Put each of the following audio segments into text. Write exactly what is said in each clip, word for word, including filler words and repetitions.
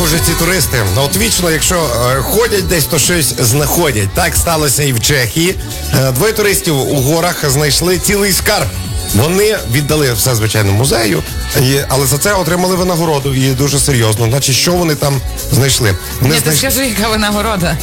вже ці туристи. От вічно, якщо е, ходять десь, то щось знаходять. Так сталося і в Чехії. Е, двоє туристів у горах знайшли цілий скарб. Вони віддали все, звичайно, музею, і, але за це отримали винагороду, і дуже серйозно. Значить, що вони там знайшли? Вони Ні, знайш... ти скажи, яка винагорода?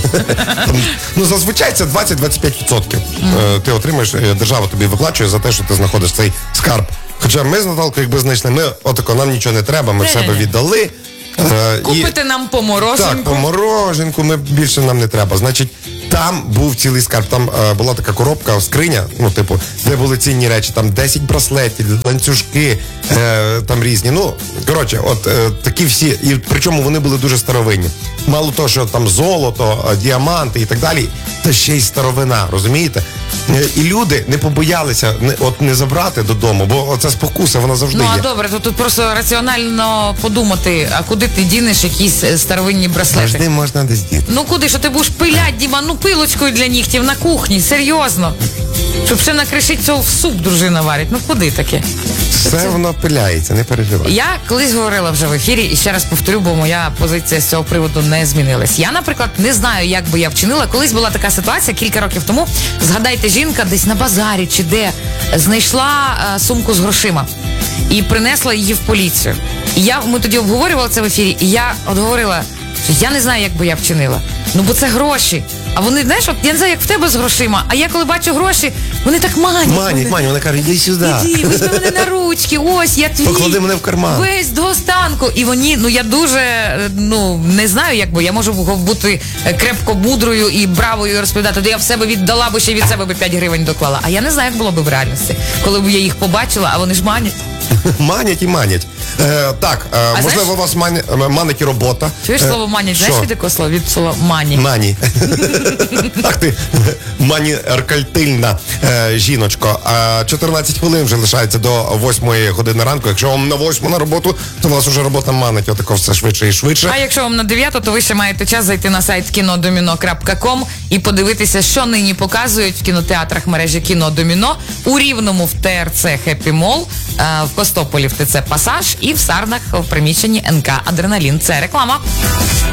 Ну, зазвичай це двадцять-двадцять п'ять відсотків. Mm. Ти отримаєш, держава тобі виплачує за те, що ти знаходиш цей скарб. Хоча ми з Наталкою, якби знайшли, ми отако, нам нічого не треба, ми в себе віддали. Купите і... нам по мороженку. Так, по мороженку, ми більше нам не треба. Значить, там був цілий скарб, там е, була така коробка, скриня, ну, типу, де були цінні речі, там десять браслетів, ланцюжки, е, там різні. Ну, коротше, от е, такі всі, і причому вони були дуже старовинні. Мало того, що там золото, е, діаманти і так далі, та ще й старовина, розумієте? Е, і люди не побоялися не, от не забрати додому, бо оця спокуса, вона завжди ну, є. Ну, а добре, то тут просто раціонально подумати, а куди ти дінеш якісь старовинні браслети? Завжди можна десь діти. Ну, куди, що ти будеш пилять, Діма, ну, пилочкою для нігтів на кухні, серйозно. Щоб ще накришить цього в суп дружина варить. Ну, куди таке? Все це... воно пиляється, не переживай. Я колись говорила вже в ефірі, і ще раз повторю, бо моя позиція з цього приводу не змінилась. Я, наприклад, не знаю, як би я вчинила. Колись була така ситуація, кілька років тому, згадайте, жінка десь на базарі чи де знайшла а, сумку з грошима і принесла її в поліцію. І я, ми тоді обговорювали це в ефірі, і я от говорила, що я не знаю, як би я вчинила. Ну, бо це гроші. А вони, знаєш, от я не знаю, як в тебе з грошима, а я коли бачу гроші, вони так манять. Манять, манять, вона каже, іди сюди. Іди, візьми мене на ручки, ось, я твій. Поклади мене в карман. Весь до останку. І вони, ну я дуже, ну, не знаю, як би, я можу бути крепко мудрою і бравою і розповідати, то я в себе віддала, бо ще від себе би п'ять гривень доклала. А я не знаю, як було би в реальності, коли б я їх побачила, а вони ж манять. Манять і манять. Е, так, е, а можливо, знаєш, у вас мані, манить і робота. Чуєш слово манять? Знаєш від якого слова? Від слова мані. Мані. Ах ти, маніеркальтильна е, жіночко. Е, чотирнадцять хвилин вже лишається до восьмої години ранку. Якщо вам на восьму на роботу, то у вас вже робота манить. Отако все швидше і швидше. А якщо вам на дев'яту, то ви ще маєте час зайти на сайт кінодоміно крапка ком і подивитися, що нині показують в кінотеатрах мережі Кінодоміно, у Рівному в Те Ер Це Хеппі Мол, в Костополі в Те Це Пасаж і в Сарнах в приміщенні Ен Ка Адреналін. Це реклама.